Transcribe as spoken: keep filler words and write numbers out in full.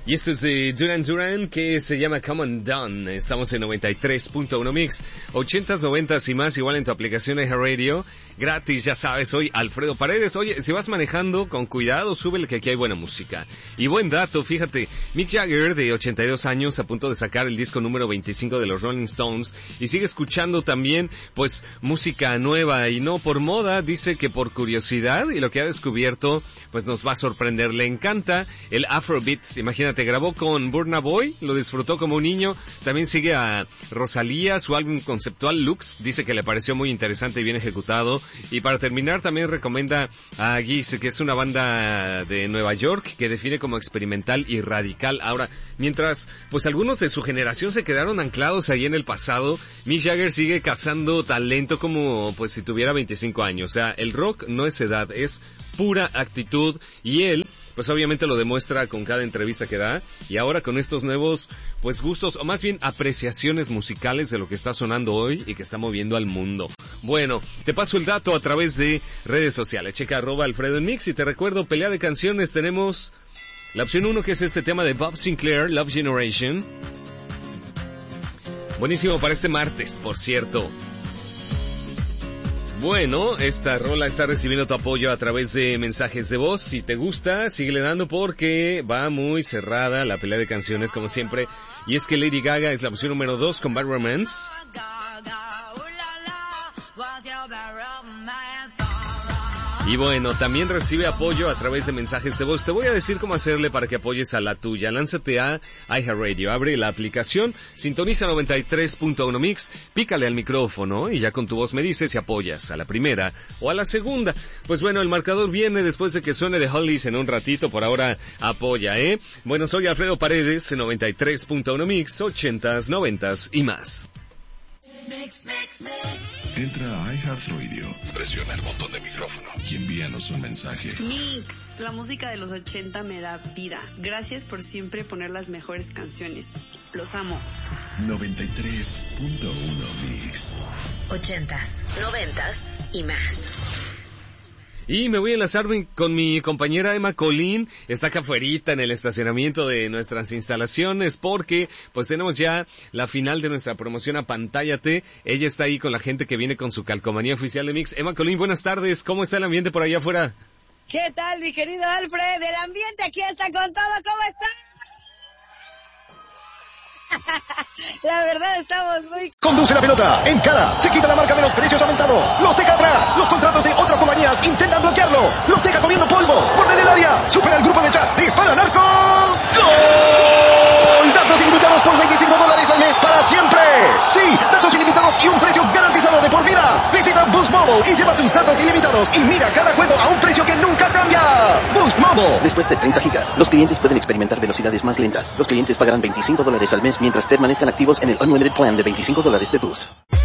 Y esto es de Duran Duran, que se llama Come On Down. Estamos en noventa y tres punto uno Mix, ochentas, noventas y más, igual en tu aplicación iHeartRadio, gratis, ya sabes. Soy Alfredo Paredes. Oye, si vas manejando, con cuidado, súbele que aquí hay buena música. Y buen dato, fíjate, Mick Jagger, de ochenta y dos años, a punto de sacar el disco número veinticinco de los Rolling Stones, y sigue escuchando también, pues, música nueva, y no por moda, dice que por curiosidad, y lo que ha descubierto, pues nos va a sorprender. Le encanta el Afrobeats, imagínate. Grabó con Burna Boy, lo disfrutó como un niño. También sigue a Rosalía, su álbum conceptual Lux, dice que le pareció muy interesante y bien ejecutado. Y para terminar también recomienda a Giz, que es una banda de Nueva York que define como experimental y radical. Ahora, mientras pues algunos de su generación se quedaron anclados ahí en el pasado, Mick Jagger sigue cazando talento como pues si tuviera veinticinco años. O sea, el rock no es edad, es pura actitud, y él pues obviamente lo demuestra con cada entrevista que da, y ahora con estos nuevos pues gustos, o más bien apreciaciones musicales de lo que está sonando hoy y que está moviendo al mundo. Bueno, te paso el dato a través de redes sociales. Checa arroba Alfredo en Mix, y te recuerdo, pelea de canciones, tenemos la opción uno, que es este tema de Bob Sinclair, Love Generation. Buenísimo para este martes, por cierto. Bueno, esta rola está recibiendo tu apoyo a través de mensajes de voz. Si te gusta, síguele dando porque va muy cerrada la pelea de canciones, como siempre. Y es que Lady Gaga es la opción número dos con Bad Romance. Y bueno, también recibe apoyo a través de mensajes de voz. Te voy a decir cómo hacerle para que apoyes a la tuya. Lánzate a iHeartRadio, abre la aplicación, sintoniza noventa y tres punto uno Mix, pícale al micrófono y ya con tu voz me dices si apoyas a la primera o a la segunda. Pues bueno, el marcador viene después de que suene The Hollies en un ratito. Por ahora apoya, ¿eh? Bueno, soy Alfredo Paredes en noventa y tres punto uno Mix, ochentas, noventas y más. Mix, mix, mix. Entra a iHeartRadio, presiona el botón de micrófono y envíanos un mensaje. Mix, la música de los ochenta me da vida. Gracias por siempre poner las mejores canciones. Los amo. noventa y tres punto uno Mix. Ochentas, noventas y más. Y me voy a enlazar con mi compañera Emma Colín. Está acá afuerita en el estacionamiento de nuestras instalaciones porque pues tenemos ya la final de nuestra promoción Apantállate. Ella está ahí con la gente que viene con su calcomanía oficial de Mix. Emma Colín, buenas tardes. ¿Cómo está el ambiente por allá afuera? ¿Qué tal, mi querido Alfred? El ambiente aquí está con todo. ¿Cómo estás? La verdad estamos muy... Conduce la pelota, encara, se quita la marca de los precios aumentados, los deja atrás, los contratos de otras compañías intentan bloquearlo, los deja comiendo polvo, borde del área, supera el grupo de chat, dispara al arco, ¡gol! Datos ilimitados por veinticinco dólares al mes para siempre. Sí, datos ilimitados y un precio garantizado de por vida. Visita Boost Mobile y lleva tus datos ilimitados y mira cada juego a un precio que nunca cambia. Boost Mobile. Después de treinta gigas, los clientes pueden experimentar velocidades más lentas. Los clientes pagarán veinticinco dólares al mes mientras permanezcan activos en el Unlimited Plan de veinticinco dólares de Boost.